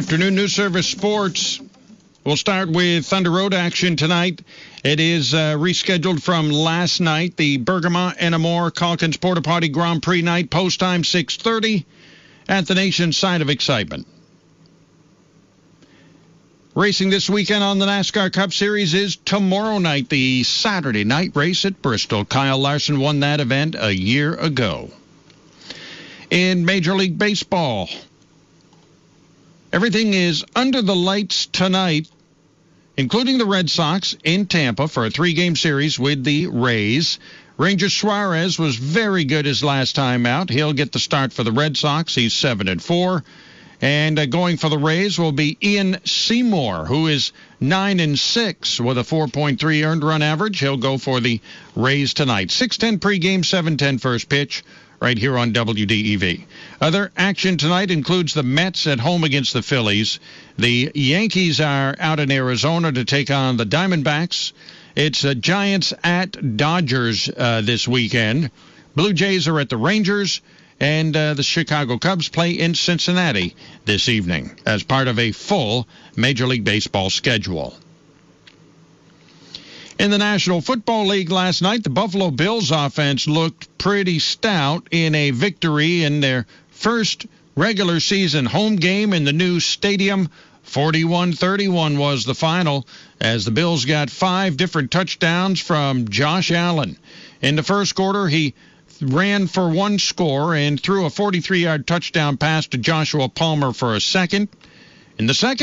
afternoon. News Service Sports. We'll start with Thunder Road action tonight. It is rescheduled from last night. The Bergamo and Amore Calkins Porta Potty Grand Prix night. Post time 6:30 at the nation's site of excitement. Racing this weekend on the NASCAR Cup Series is tomorrow night, the Saturday night race at Bristol. Kyle Larson won that event a year ago. In Major League Baseball, everything is under the lights tonight, including the Red Sox in Tampa for a 3-game series with the Rays. Ranger Suarez was very good his last time out. He'll get the start for the Red Sox. He's 7-4. And going for the Rays will be Ian Seymour, who is 9-6 with a 4.3 earned run average. He'll go for the Rays tonight. 6:10 pregame, 7:10 first pitch, right here on WDEV. Other action tonight includes the Mets at home against the Phillies. The Yankees are out in Arizona to take on the Diamondbacks. It's Giants at Dodgers this weekend. Blue Jays are at the Rangers. And the Chicago Cubs play in Cincinnati this evening as part of a full Major League Baseball schedule. In the National Football League last night, the Buffalo Bills offense looked pretty stout in a victory in their first regular season home game in the new stadium. 41-31 was the final as the Bills got 5 different touchdowns from Josh Allen. In the first quarter, he ran for 1 score and threw a 43-yard touchdown pass to Joshua Palmer for a second. In the second